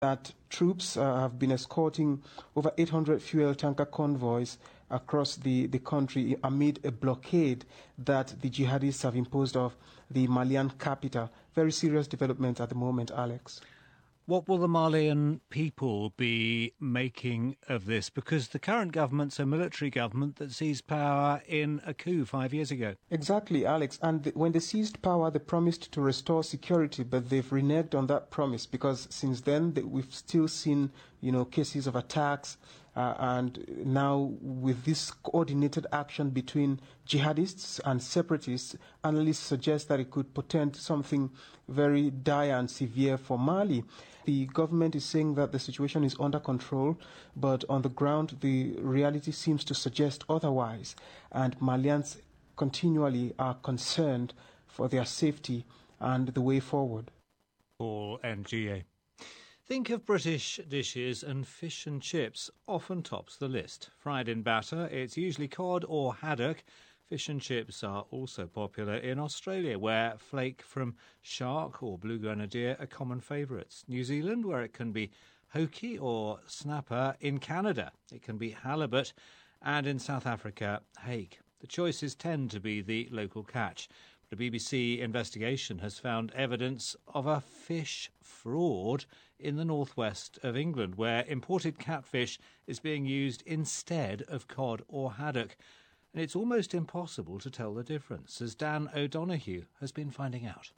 that troops have been escorting over 800 fuel tanker convoys across the country amid a blockade that the jihadists have imposed of the Malian capital. Very serious development at the moment, Alex. What will the Malian people be making of this? Because the current government's a military government that seized power in a coup 5 years ago. Exactly, Alex. And when they seized power, they promised to restore security, but they've reneged on that promise because since then we've still seen, cases of attacks. And now with this coordinated action between jihadists and separatists, analysts suggest that it could portend something very dire and severe for Mali. The government is saying that the situation is under control, but on the ground the reality seems to suggest otherwise, and Malians continually are concerned for their safety and the way forward. Paul NGA. Think of British dishes and fish and chips often tops the list. Fried in batter, it's usually cod or haddock. Fish and chips are also popular in Australia, where flake from shark or blue grenadier are common favourites. New Zealand, where it can be hoki or snapper. In Canada, it can be halibut. And in South Africa, hake. The choices tend to be the local catch. But a BBC investigation has found evidence of a fish fraud in the northwest of England, where imported catfish is being used instead of cod or haddock. And it's almost impossible to tell the difference, as Dan O'Donoghue has been finding out.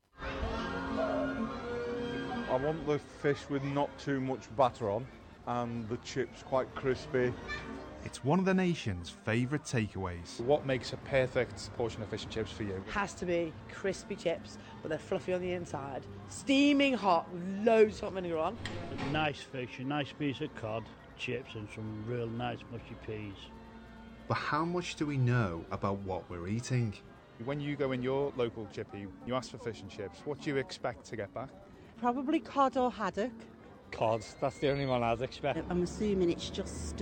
I want the fish with not too much batter on and the chips quite crispy. It's one of the nation's favourite takeaways. What makes a perfect portion of fish and chips for you? Has to be crispy chips, but they're fluffy on the inside. Steaming hot with loads of hot vinegar on. Nice fish, a nice piece of cod, chips and some real nice mushy peas. But how much do we know about what we're eating? When you go in your local chippy, you ask for fish and chips, what do you expect to get back? Probably cod or haddock. Cod, that's the only one I'd expect. I'm assuming it's just,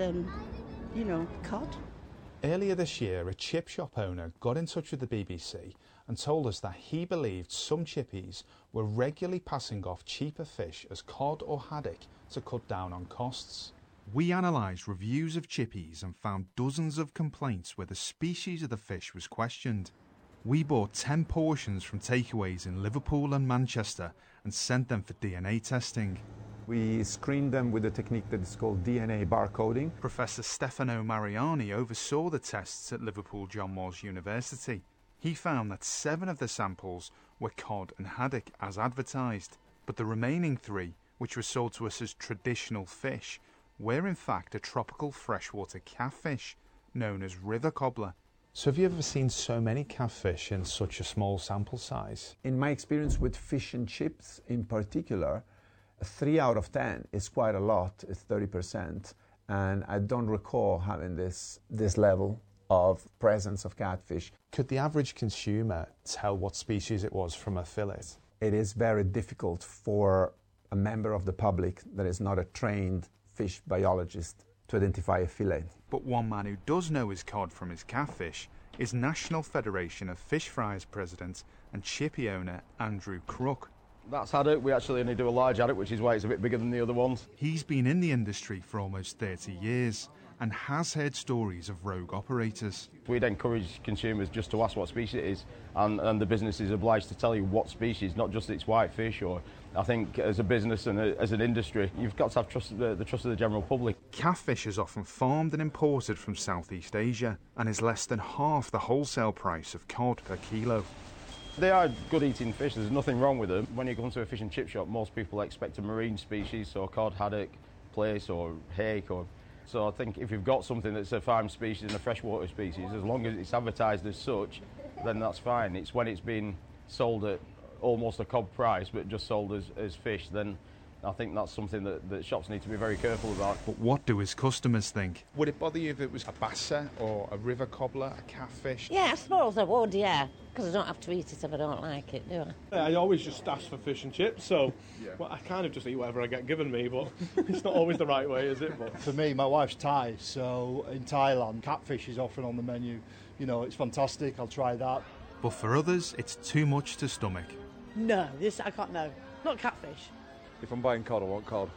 cod. Earlier this year, a chip shop owner got in touch with the BBC and told us that he believed some chippies were regularly passing off cheaper fish as cod or haddock to cut down on costs. We analysed reviews of chippies and found dozens of complaints where the species of the fish was questioned. We bought 10 portions from takeaways in Liverpool and Manchester and sent them for DNA testing. We screened them with a technique that is called DNA barcoding. Professor Stefano Mariani oversaw the tests at Liverpool John Moores University. He found that 7 of the samples were cod and haddock as advertised, but the remaining 3, which were sold to us as traditional fish, were in fact a tropical freshwater catfish known as river cobbler. So have you ever seen so many catfish in such a small sample size? In my experience with fish and chips in particular, 3 out of 10 is quite a lot, it's 30%, and I don't recall having this level of presence of catfish. Could the average consumer tell what species it was from a fillet? It is very difficult for a member of the public that is not a trained fish biologist to identify a fillet. But one man who does know his cod from his catfish is National Federation of Fish Fryers President and chippy owner Andrew Crook. That's haddock. We actually only do a large haddock, which is why it's a bit bigger than the other ones. He's been in the industry for almost 30 years and has heard stories of rogue operators. We'd encourage consumers just to ask what species it is, and the business is obliged to tell you what species, not just it's white fish. Or I think as a business and as an industry, you've got to have the trust of the general public. Catfish is often farmed and imported from Southeast Asia and is less than half the wholesale price of cod per kilo. They are good eating fish, there's nothing wrong with them. When you go to a fish and chip shop, most people expect a marine species, so cod, haddock, plaice or hake. So I think if you've got something that's a farm species and a freshwater species, as long as it's advertised as such, then that's fine. It's when it's been sold at almost a cod price, but just sold as fish, then I think that's something that shops need to be very careful about. But what do his customers think? Would it bother you if it was a bassa or a river cobbler, a catfish? Yeah, I suppose I would, yeah, because I don't have to eat it if I don't like it, do I? I always just ask for fish and chips, so well, I kind of just eat whatever I get given me, but it's not always the right way, is it? But for me, my wife's Thai, so in Thailand, catfish is often on the menu. You know, it's fantastic, I'll try that. But for others, it's too much to stomach. No, this I can't know. Not catfish. If I'm buying cod, I want cod.